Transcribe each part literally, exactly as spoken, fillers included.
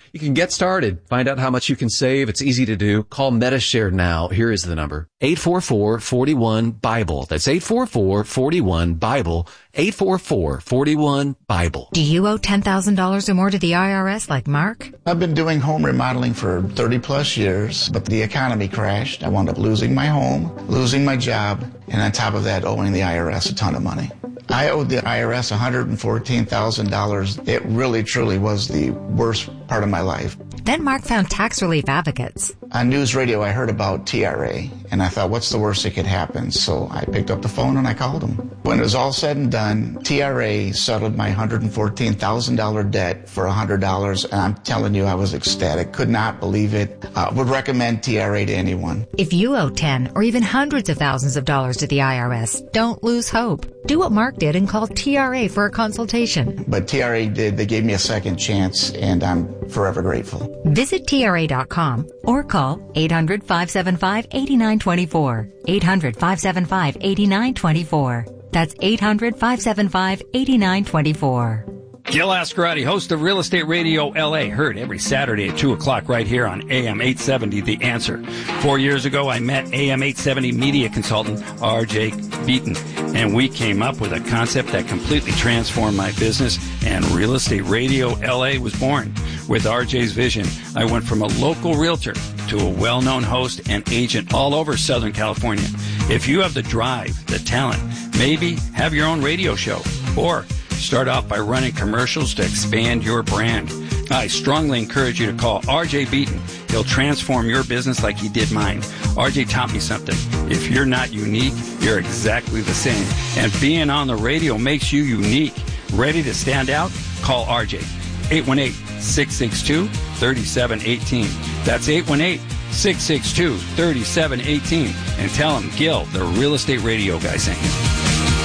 You can get started. Find out how much you can save. It's easy to do. Call Metashare now. Here is the number. eight four four, four one, BIBLE. That's eight four four, four one, BIBLE. eight four four, four one, BIBLE. Do you owe ten thousand dollars or more to the I R S like Mark? I've been doing home remodeling for thirty plus years, but the economy crashed. I wound up losing my home, losing my job, and on top of that, owing the I R S a ton of money. I owed the I R S one hundred fourteen thousand dollars. It really, truly was the worst part of my life. Then Mark found tax relief advocates. On news radio, I heard about T R A, and I thought, what's the worst that could happen? So I picked up the phone and I called them. When it was all said and done, T R A settled my one hundred fourteen thousand dollars debt for one hundred dollars, and I'm telling you, I was ecstatic. Could not believe it. Uh, would recommend T R A to anyone. If you owe ten or even hundreds of thousands of dollars to the I R S, don't lose hope. Do what Mark did and call T R A for a consultation. But T R A did. They gave me a second chance, and I'm forever grateful. Visit T R A dot com or call eight hundred, five seven five, eight nine two four. eight hundred, five seven five, eight nine two four. That's eight hundred, five seven five, eight nine two four. Gil Ascarati, host of Real Estate Radio L A, heard every Saturday at two o'clock right here on A M eight seventy, The Answer. Four years ago, I met A M eight seventy media consultant R J Beaton, and we came up with a concept that completely transformed my business, and Real Estate Radio L A was born. With R J's vision, I went from a local realtor to a well-known host and agent all over Southern California. If you have the drive, the talent, maybe have your own radio show, or start off by running commercials to expand your brand, I strongly encourage you to call R J Beaton. He'll transform your business like he did mine. R J taught me something. If you're not unique, you're exactly the same. And being on the radio makes you unique. Ready to stand out? Call R J. eight one eight, six six two, three seven one eight. That's eight one eight, six six two, three seven one eight. And tell him Gil, the Real Estate Radio guy, sent you.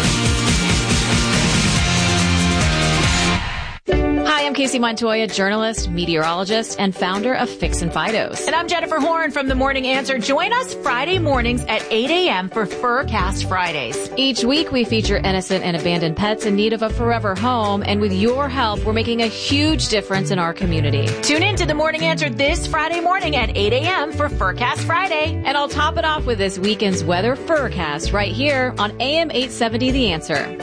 Hi, I'm Casey Montoya, journalist, meteorologist, and founder of Fix and Fidos. And I'm Jennifer Horn from The Morning Answer. Join us Friday mornings at eight a.m. for Furcast Fridays. Each week, we feature innocent and abandoned pets in need of a forever home, and with your help, we're making a huge difference in our community. Tune in to The Morning Answer this Friday morning at eight a.m. for Furcast Friday. And I'll top it off with this weekend's weather Furcast right here on A M eight seventy The Answer.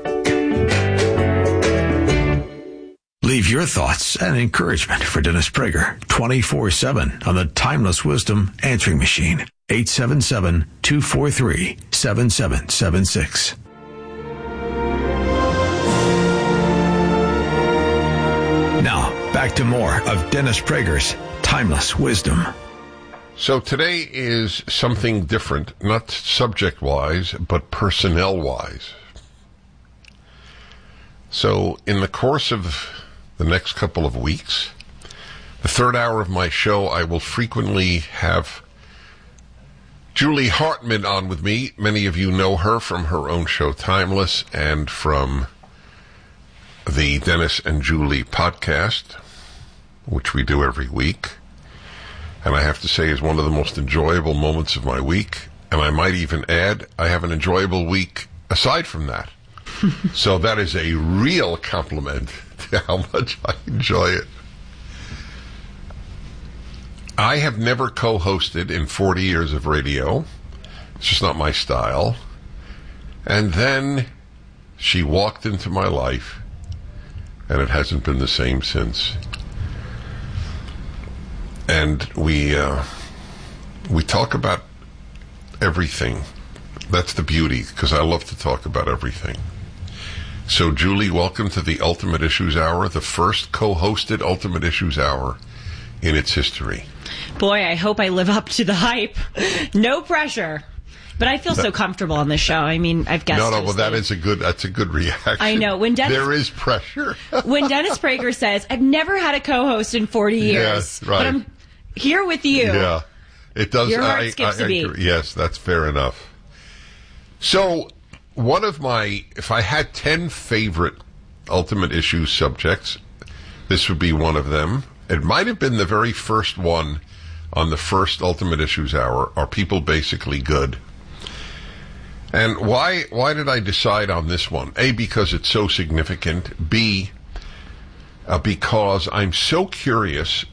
Leave your thoughts and encouragement for Dennis Prager twenty-four seven on the Timeless Wisdom Answering Machine. eight seven seven, two four three, seven seven seven six. Now, back to more of Dennis Prager's Timeless Wisdom. So today is something different, not subject-wise, but personnel-wise. So in the course of the next couple of weeks, the third hour of my show, I will frequently have Julie Hartman on with me. Many of you know her from her own show, Timeless, and from the Dennis and Julie podcast, which we do every week. And I have to say is one of the most enjoyable moments of my week. And I might even add, I have an enjoyable week aside from that. So that is a real compliment to how much I enjoy it. I have never co-hosted in forty years of radio. It's just not my style. And then she walked into my life, and it hasn't been the same since. And we uh, we talk about everything. That's the beauty, because I love to talk about everything. So, Julie, welcome to the Ultimate Issues Hour, the first co-hosted Ultimate Issues Hour in its history. Boy, I hope I live up to the hype. No pressure. But I feel so comfortable on this show. I mean, I've guessed. No, no, well, that is a good, that's a good reaction. I know. When Dennis, there is pressure. When Dennis Prager says, I've never had a co-host in forty years, yes, right. But I'm here with you. Yeah, it does. Your heart I, skips I, a beat. I, yes, that's fair enough. So, one of my, if I had ten favorite Ultimate Issues subjects, this would be one of them. It might have been the very first one on the first Ultimate Issues Hour. Are people basically good? And why why did I decide on this one? A, because it's so significant. B, uh, because I'm so curious